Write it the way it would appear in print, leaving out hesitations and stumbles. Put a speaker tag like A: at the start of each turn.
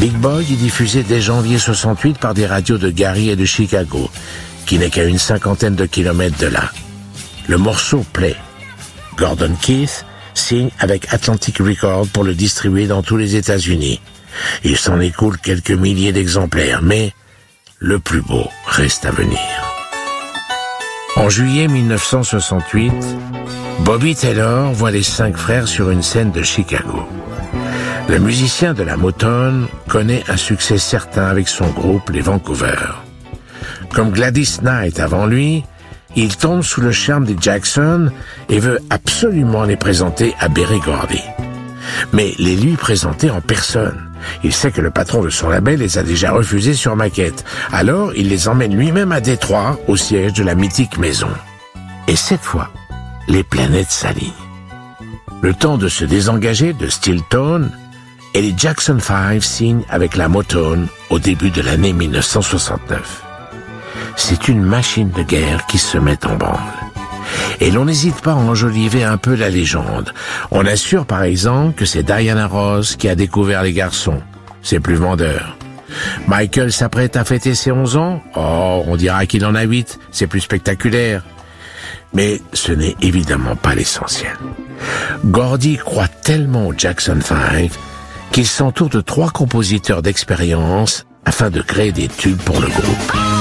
A: Big Boy est diffusé dès janvier 68 par des radios de Gary et de Chicago, qui n'est qu'à une 50aine de kilomètres de là. Le morceau plaît. Gordon Keith signe avec Atlantic Records pour le distribuer dans tous les États-Unis. Il s'en écoule quelques milliers d'exemplaires, mais le plus beau reste à venir. En juillet 1968, Bobby Taylor voit les 5 frères sur une scène de Chicago. Le musicien de la Motown connaît un succès certain avec son groupe, les Vancouver. Comme Gladys Knight avant lui, il tombe sous le charme des Jackson et veut absolument les présenter à Berry Gordy. Mais les lui présenter en personne. Il sait que le patron de son label les a déjà refusés sur maquette. Alors, il les emmène lui-même à Détroit, au siège de la mythique maison. Et cette fois, les planètes s'alignent. Le temps de se désengager de Steeltone, et les Jackson 5 signent avec la Motown au début de l'année 1969. C'est une machine de guerre qui se met en branle. Et l'on n'hésite pas à enjoliver un peu la légende. On assure par exemple que c'est Diana Ross qui a découvert les garçons. C'est plus vendeur. Michael s'apprête à fêter ses 11 ans. Oh, on dira qu'il en a 8. C'est plus spectaculaire. Mais ce n'est évidemment pas l'essentiel. Gordy croit tellement aux Jackson 5 qu'il s'entoure de 3 compositeurs d'expérience afin de créer des tubes pour le groupe.